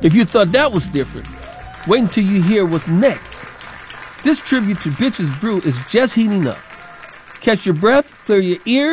If you thought that was different, wait until you hear what's next. This tribute to Bitches Brew is just heating up. Catch your breath, clear your ears,